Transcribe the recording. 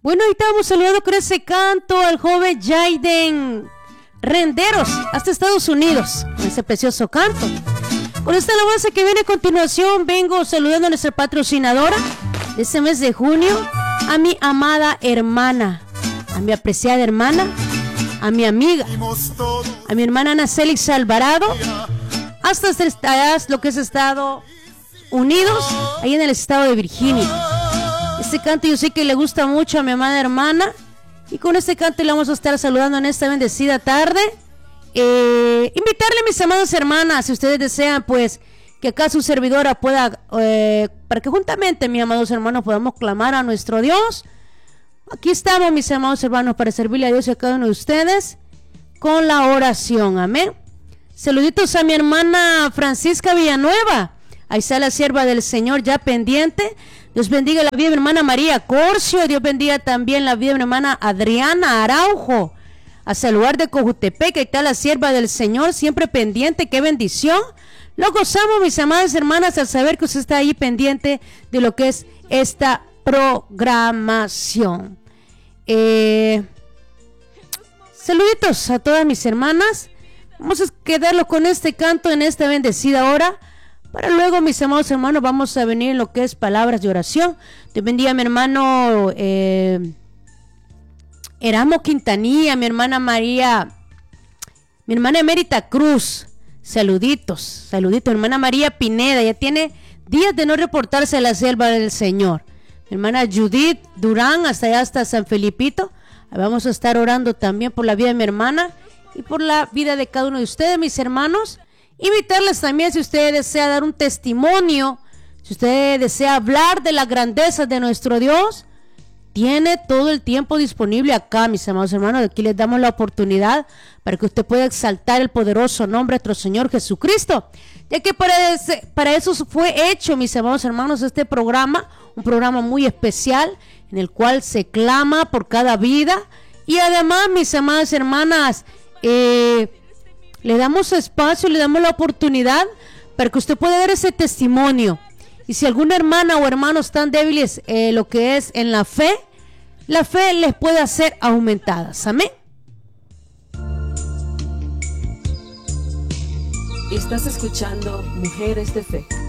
Bueno, ahí estamos saludando con ese canto al joven Jaden Renderos hasta Estados Unidos, con ese precioso canto. Con esta alabanza que viene a continuación, vengo saludando a nuestra patrocinadora de este mes de junio, a mi amada hermana, a mi apreciada hermana, a mi amiga, a mi hermana Ana Célix Alvarado, hasta lo que es Estados Unidos, ahí en el estado de Virginia. Este canto yo sé que le gusta mucho a mi amada hermana, y con este canto le vamos a estar saludando en esta bendecida tarde. Invitarle a mis amadas hermanas, si ustedes desean, pues, que acá su servidora pueda, para que juntamente, mis amados hermanos, podamos clamar a nuestro Dios. Aquí estamos, mis amados hermanos, para servirle a Dios y a cada uno de ustedes con la oración, amén. Saluditos a mi hermana Francisca Villanueva, ahí está la sierva del Señor ya pendiente. Dios bendiga la vida de mi hermana María Corcio, Dios bendiga también la vida de mi hermana Adriana Araujo, hasta el lugar de Cojutepec, que está la sierva del Señor, siempre pendiente, qué bendición. Lo gozamos, mis amadas hermanas, al saber que usted está ahí pendiente de lo que es esta programación. Saluditos a todas mis hermanas. Vamos a quedarlo con este canto en esta bendecida hora, para luego, mis amados hermanos, vamos a venir en lo que es palabras de oración. Dios bendiga a mi hermano Eramo Quintanilla, mi hermana María, mi hermana Emérita Cruz. Saluditos, mi hermana María Pineda, ya tiene días de no reportarse a la selva del Señor. Mi hermana Judith Durán, hasta allá, hasta San Felipito. Vamos a estar orando también por la vida de mi hermana y por la vida de cada uno de ustedes, mis hermanos. Invitarles también, si usted desea dar un testimonio, si usted desea hablar de la grandeza de nuestro Dios, tiene todo el tiempo disponible acá, mis amados hermanos. Aquí les damos la oportunidad para que usted pueda exaltar el poderoso nombre de nuestro Señor Jesucristo, ya que para eso fue hecho, mis amados hermanos, este programa, un programa muy especial en el cual se clama por cada vida. Y además, mis amadas hermanas, le damos espacio, le damos la oportunidad para que usted pueda dar ese testimonio. Y si alguna hermana o hermano están débiles, lo que es en la fe les puede ser aumentadas. Amén. Estás escuchando Mujeres de Fe.